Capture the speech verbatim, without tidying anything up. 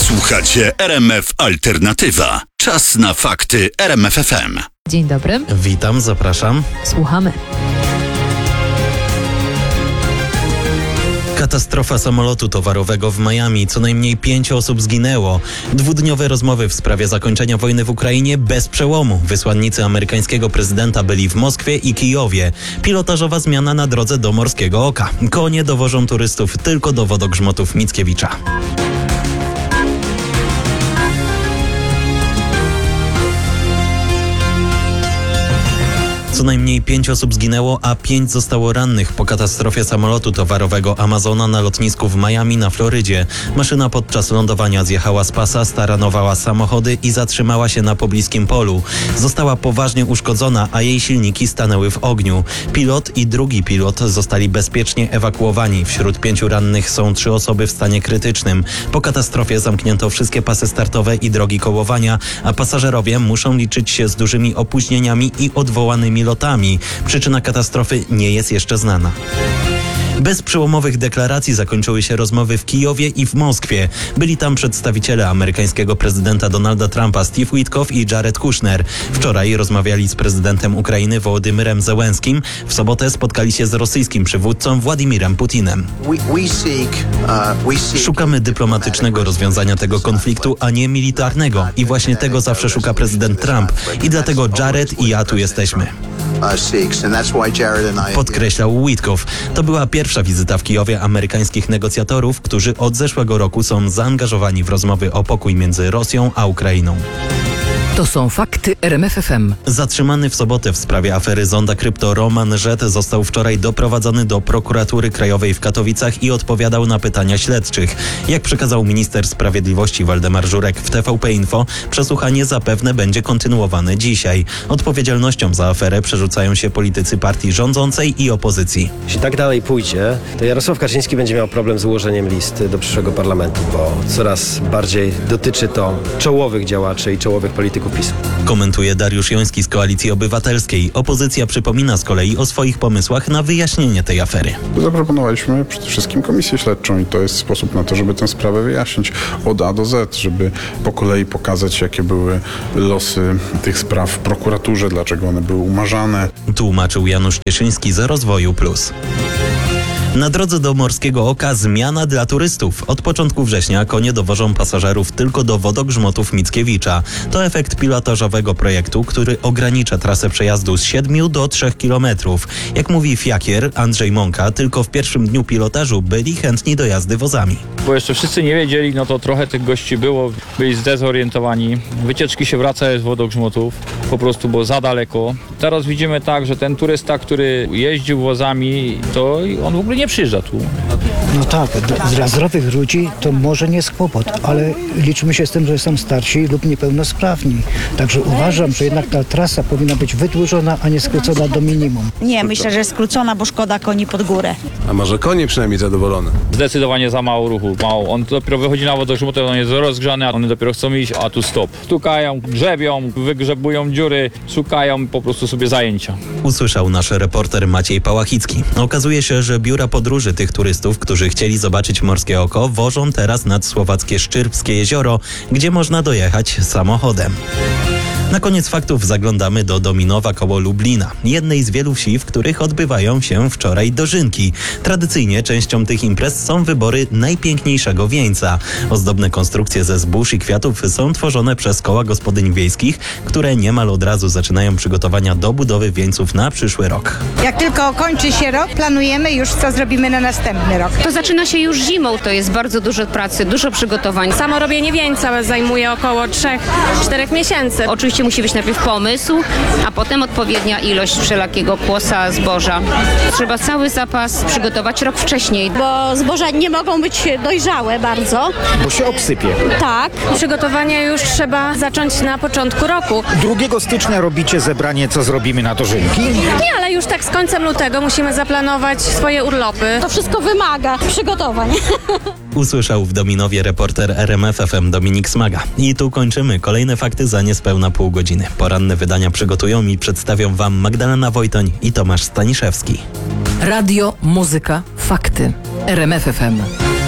Słuchacie R M F Alternatywa. Czas na fakty R M F F M. Dzień dobry. Witam, zapraszam. Słuchamy. Katastrofa samolotu towarowego w Miami. Co najmniej pięć osób zginęło. Dwudniowe rozmowy w sprawie zakończenia wojny w Ukrainie bez przełomu. Wysłannicy amerykańskiego prezydenta byli w Moskwie i Kijowie. Pilotażowa zmiana na drodze do Morskiego Oka. Konie dowożą turystów tylko do wodogrzmotów Mickiewicza. Co najmniej pięć osób zginęło, a pięć zostało rannych po katastrofie samolotu towarowego Amazona na lotnisku w Miami na Florydzie. Maszyna podczas lądowania zjechała z pasa, staranowała samochody i zatrzymała się na pobliskim polu. Została poważnie uszkodzona, a jej silniki stanęły w ogniu. Pilot i drugi pilot zostali bezpiecznie ewakuowani. Wśród pięciu rannych są trzy osoby w stanie krytycznym. Po katastrofie zamknięto wszystkie pasy startowe i drogi kołowania, a pasażerowie muszą liczyć się z dużymi opóźnieniami i odwołanymi lotami. Przyczyna katastrofy nie jest jeszcze znana. Bez przełomowych deklaracji zakończyły się rozmowy w Kijowie i w Moskwie. Byli tam przedstawiciele amerykańskiego prezydenta Donalda Trumpa Steve Witkoff i Jared Kushner. Wczoraj rozmawiali z prezydentem Ukrainy Wołodymyrem Zełenskim. W sobotę spotkali się z rosyjskim przywódcą Władimirem Putinem. Szukamy dyplomatycznego rozwiązania tego konfliktu, a nie militarnego. I właśnie tego zawsze szuka prezydent Trump. I dlatego Jared i ja tu jesteśmy. Podkreślał Witkoff. To była pierwsza wizyta w Kijowie amerykańskich negocjatorów, którzy od zeszłego roku są zaangażowani w rozmowy o pokój między Rosją a Ukrainą. To są fakty R M F F M. Zatrzymany w sobotę w sprawie afery Zonda Krypto Roman Żet został wczoraj doprowadzony do prokuratury krajowej w Katowicach i odpowiadał na pytania śledczych. Jak przekazał minister sprawiedliwości Waldemar Żurek w T V P Info, przesłuchanie zapewne będzie kontynuowane dzisiaj. Odpowiedzialnością za aferę przerzucają się politycy partii rządzącej i opozycji. Jeśli tak dalej pójdzie, to Jarosław Kaczyński będzie miał problem z ułożeniem listy do przyszłego parlamentu, bo coraz bardziej dotyczy to czołowych działaczy i czołowych polityków PiS. Komentuje Dariusz Joński z Koalicji Obywatelskiej. Opozycja przypomina z kolei o swoich pomysłach na wyjaśnienie tej afery. Zaproponowaliśmy przede wszystkim komisję śledczą i to jest sposób na to, żeby tę sprawę wyjaśnić od A do Z, żeby po kolei pokazać, jakie były losy tych spraw w prokuraturze, dlaczego one były umarzane. Tłumaczył Janusz Cieszyński z Rozwoju Plus. Na drodze do Morskiego Oka zmiana dla turystów. Od początku września konie dowożą pasażerów tylko do wodogrzmotów Mickiewicza. To efekt pilotażowego projektu, który ogranicza trasę przejazdu z siedmiu do trzech kilometrów. Jak mówi fiakier Andrzej Mąka, tylko w pierwszym dniu pilotażu byli chętni do jazdy wozami. Bo jeszcze wszyscy nie wiedzieli, no to trochę tych gości było, byli zdezorientowani. Wycieczki się wracają z wodogrzmotów, po prostu było za daleko. Teraz widzimy tak, że ten turysta, który jeździł wozami, to on w ogóle nie przyjeżdża tu. No tak, dla zdrowych ludzi to może nie jest kłopot, ale liczmy się z tym, że są starsi lub niepełnosprawni. Także uważam, że jednak ta trasa powinna być wydłużona, a nie skrócona do minimum. Nie, myślę, że skrócona, bo szkoda koni pod górę. A może konie przynajmniej zadowolone? Zdecydowanie za mało ruchu, mało. On dopiero wychodzi na wodogrzmot, on jest rozgrzany, a one dopiero chcą iść, a tu stop. Stukają, grzebią, wygrzebują dziury, szukają po prostu sobie zajęcia. Usłyszał nasz reporter Maciej Pałachicki. Okazuje się, że biura podróży tych turystów, którzy chcieli zobaczyć Morskie Oko, wożą teraz nad słowackie Szczyrbskie jezioro, gdzie można dojechać samochodem. Na koniec faktów zaglądamy do Dominowa koło Lublina, jednej z wielu wsi, w których odbywają się wczoraj dożynki. Tradycyjnie częścią tych imprez są wybory najpiękniejszego wieńca. Ozdobne konstrukcje ze zbóż i kwiatów są tworzone przez koła gospodyń wiejskich, które niemal od razu zaczynają przygotowania do budowy wieńców na przyszły rok. Jak tylko kończy się rok, planujemy już, co zrobimy na następny rok. To zaczyna się już zimą, to jest bardzo dużo pracy, dużo przygotowań. Samo robienie wieńca zajmuje około trzech czterech miesięcy. Oczywiście musi być najpierw pomysł, a potem odpowiednia ilość wszelakiego płosa, zboża. Trzeba cały zapas przygotować rok wcześniej. Bo zboża nie mogą być dojrzałe bardzo. Bo się obsypie. Tak. Przygotowania już trzeba zacząć na początku roku. drugiego stycznia robicie zebranie, co zrobimy na dożynki? Nie, ale już tak z końcem lutego musimy zaplanować swoje urlopy. To wszystko wymaga przygotowań. Usłyszał w Dominowie reporter R M F F M Dominik Smaga. I tu kończymy. Kolejne fakty za niespełna pół godziny. Poranne wydania przygotują i przedstawią Wam Magdalena Wojtoń i Tomasz Staniszewski. Radio, muzyka, fakty. R M F F M.